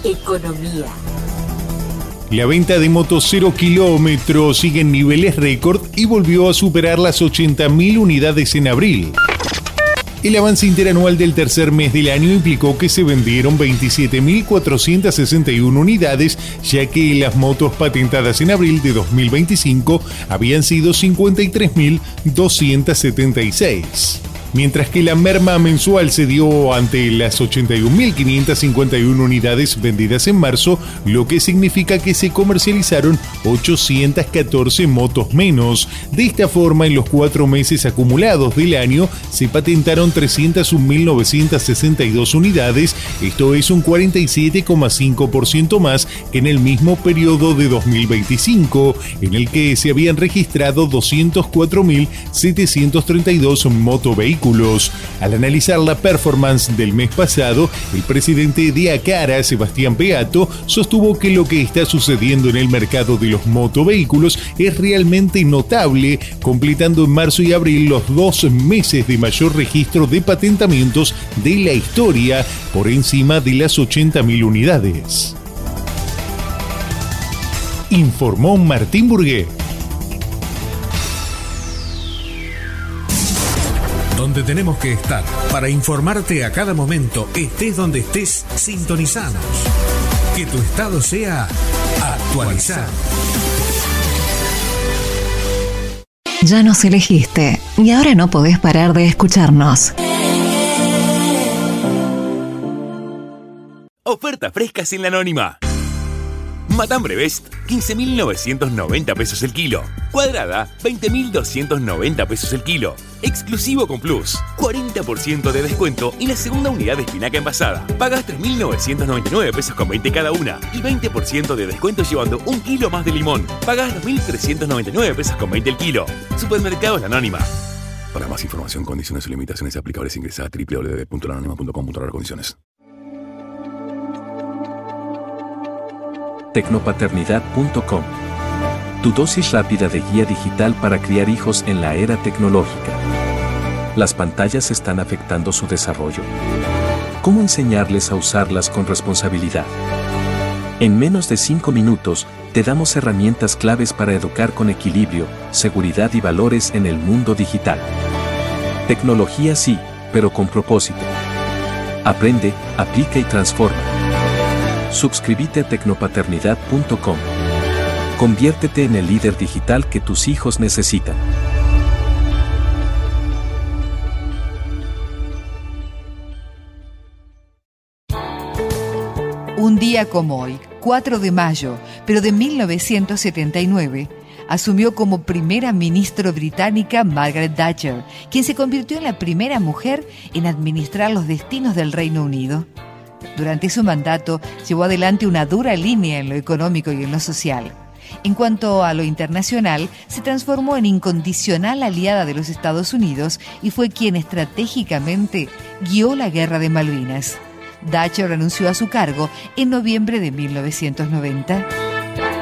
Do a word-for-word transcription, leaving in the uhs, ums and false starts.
economía. La venta de motos cero kilómetros sigue en niveles récord y volvió a superar las ochenta mil unidades en abril. El avance interanual del tercer mes del año implicó que se vendieron veintisiete mil cuatrocientas sesenta y una unidades, ya que las motos patentadas en abril de dos mil veinticinco habían sido cincuenta y tres mil doscientas setenta y seis. Mientras que la merma mensual se dio ante las ochenta y un mil quinientas cincuenta y una unidades vendidas en marzo, lo que significa que se comercializaron ochocientas catorce motos menos. De esta forma, en los cuatro meses acumulados del año, se patentaron trescientas un mil novecientas sesenta y dos unidades, esto es un cuarenta y siete coma cinco por ciento más que en el mismo periodo de dos mil veinticinco, en el que se habían registrado doscientos cuatro mil setecientos treinta y dos motovehículos. Al analizar la performance del mes pasado, el presidente de ACARA, Sebastián Beato, sostuvo que lo que está sucediendo en el mercado de los motovehículos es realmente notable, completando en marzo y abril los dos meses de mayor registro de patentamientos de la historia, por encima de las ochenta mil unidades. Informó Martín Burgué. Donde tenemos que estar para informarte a cada momento, estés donde estés, sintonizanos. Que tu estado sea actualizado. Ya nos elegiste y ahora no podés parar de escucharnos. Ofertas frescas en la Anónima. Matambre Best, quince mil novecientos noventa pesos el kilo. Cuadrada, veinte mil doscientos noventa pesos el kilo. Exclusivo con Plus, cuarenta por ciento de descuento y la segunda unidad de espinaca envasada. Pagas tres mil novecientos noventa y nueve pesos con veinte cada una y veinte por ciento de descuento llevando un kilo más de limón. Pagas dos mil trescientos noventa y nueve pesos con veinte el kilo. Supermercados La Anónima. Para más información, condiciones y limitaciones aplicables, ingresa a doble u doble u doble u punto la anónima punto com punto a r condiciones. Tecnopaternidad punto com. Tu dosis rápida de guía digital para criar hijos en la era tecnológica. Las pantallas están afectando su desarrollo. ¿Cómo enseñarles a usarlas con responsabilidad? En menos de cinco minutos, te damos herramientas claves para educar con equilibrio, seguridad y valores en el mundo digital. Tecnología sí, pero con propósito. Aprende, aplica y transforma. Suscríbete a tecnopaternidad punto com. Conviértete en el líder digital que tus hijos necesitan. Un día como hoy, cuatro de mayo, pero de mil novecientos setenta y nueve, asumió como primera ministra británica Margaret Thatcher, quien se convirtió en la primera mujer en administrar los destinos del Reino Unido. Durante su mandato, llevó adelante una dura línea en lo económico y en lo social. En cuanto a lo internacional, se transformó en incondicional aliada de los Estados Unidos y fue quien estratégicamente guió la Guerra de Malvinas. Thatcher renunció a su cargo en noviembre de mil novecientos noventa.